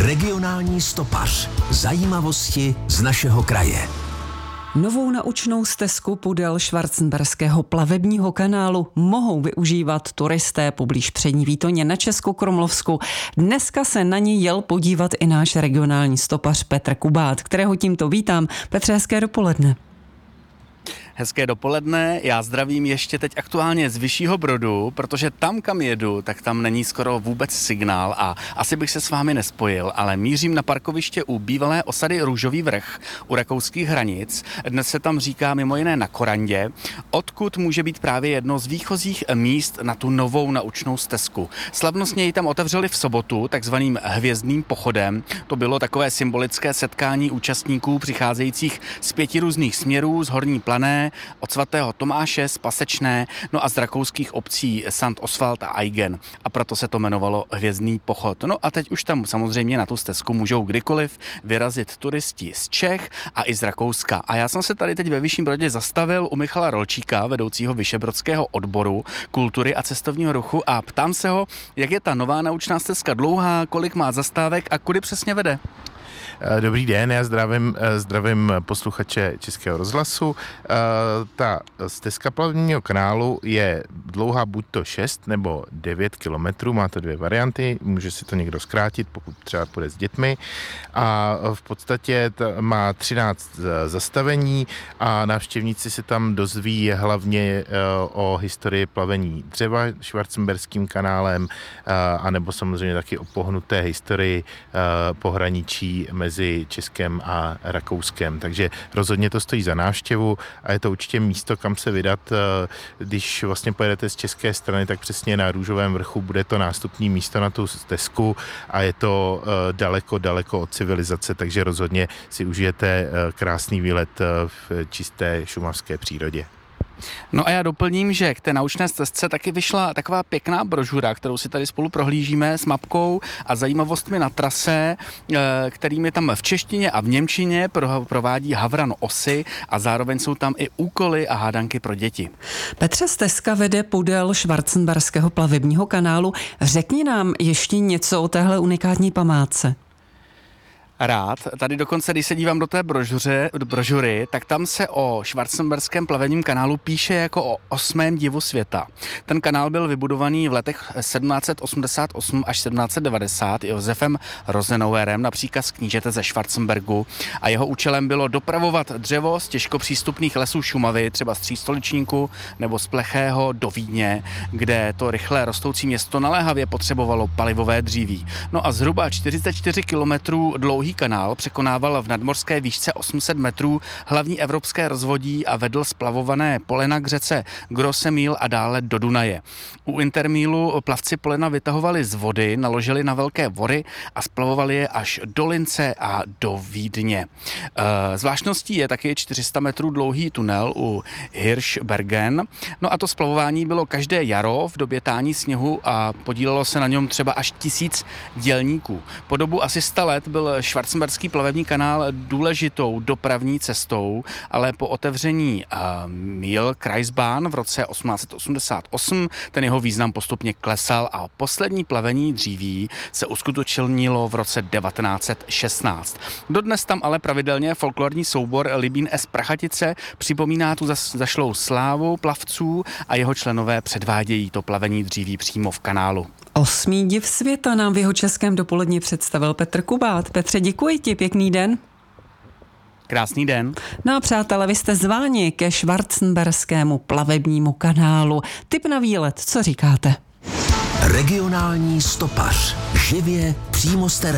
Regionální stopař. Zajímavosti z našeho kraje. Novou naučnou stezku podél Schwarzenberského plavebního kanálu mohou využívat turisté poblíž Přední Výtoně na Českokrumlovsku. Dneska se na ní jel podívat i náš regionální stopař Petr Kubát, kterého tímto vítám. Petře, hezké dopoledne. Hezké dopoledne, já zdravím ještě teď aktuálně z Vyššího Brodu, protože tam, kam jedu, tak tam není skoro vůbec signál a asi bych se s vámi nespojil, ale mířím na parkoviště u bývalé osady Růžový vrch u rakouských hranic. Dnes se tam říká mimo jiné na Korandě, odkud může být právě jedno z výchozích míst na tu novou naučnou stezku. Slavnostně ji tam otevřeli v sobotu takzvaným hvězdným pochodem. To bylo takové symbolické setkání účastníků přicházejících z 5 různých směrů, z Horní Plané, od svatého Tomáše, z Pasečné, no a z rakouských obcí Sant Oswald a Aigen. A proto se to jmenovalo Hvězdný pochod. No a teď už tam samozřejmě na tu stezku můžou kdykoliv vyrazit turisti z Čech a i z Rakouska. A já jsem se tady teď ve Vyšším Brodě zastavil u Michala Rolčíka, vedoucího vyšebrodského odboru kultury a cestovního ruchu, a ptám se ho, jak je ta nová naučná stezka dlouhá, kolik má zastávek a kudy přesně vede. Dobrý den, já zdravím posluchače Českého rozhlasu. Ta stezka plavebního kanálu je dlouhá buď to 6 nebo 9 kilometrů, má to 2 varianty, může si to někdo zkrátit, pokud třeba půjde s dětmi. A v podstatě má 13 zastavení a návštěvníci se tam dozví hlavně o historii plavení dřeva Schwarzenberským kanálem, anebo samozřejmě taky o pohnuté historii pohraničí mezi Českem a Rakouskem. Takže rozhodně to stojí za návštěvu a je to určitě místo, kam se vydat. Když vlastně pojedete z české strany, tak přesně na Růžovém vrchu bude to nástupní místo na tu stezku a je to daleko od civilizace, takže rozhodně si užijete krásný výlet v čisté šumavské přírodě. No a já doplním, že k té naučné stezce taky vyšla taková pěkná brožura, kterou si tady spolu prohlížíme s mapkou a zajímavostmi na trase, kterými tam v češtině a v němčině provádí Havran Osy a zároveň jsou tam i úkoly a hádanky pro děti. Petře, stezka vede podél Schwarzenberského plavebního kanálu. Řekni nám ještě něco o téhle unikátní památce. Rád. Tady dokonce, když se dívám do té brožury, tak tam se o Schwarzenberském plavebním kanálu píše jako o 8. divu světa. Ten kanál byl vybudovaný v letech 1788 až 1790 Josefem Rosenauerem na příkaz knížete ze Schwarzenbergu a jeho účelem bylo dopravovat dřevo z těžko přístupných lesů Šumavy, třeba z Třístoličníku nebo z Plechého do Vídně, kde to rychle rostoucí město naléhavě potřebovalo palivové dříví. No a zhruba 44 kilometrů dlouhý kanál překonával v nadmořské výšce 800 metrů hlavní evropské rozvodí a vedl splavované polena k řece Grossemíl a dále do Dunaje. U Intermílu plavci polena vytahovali z vody, naložili na velké vory a splavovali je až do Lince a do Vídně. Zvláštností je taky 400 metrů dlouhý tunel u Hirschbergen. No a to splavování bylo každé jaro v době tání sněhu a podílelo se na něm třeba až 1000 dělníků. Po dobu asi 100 let byl Schwarzenberský plavební kanál důležitou dopravní cestou, ale po otevření Mühl-Kreisbahn v roce 1888 ten jeho význam postupně klesal a poslední plavení dříví se uskutečnilo v roce 1916. Dodnes tam ale pravidelně folklorní soubor Libín S. Prachatice připomíná tu zašlou slávu plavců a jeho členové předvádějí to plavení dříví přímo v kanálu. 8. div světa nám v Jihočeském dopoledni představil Petr Kubát. Petře, děkuji ti, pěkný den. Krásný den. No a přátelé, vy jste zváni ke Schwarzenberskému plavebnímu kanálu. Tip na výlet, co říkáte? Regionální stopař. Živě přímo z terénu.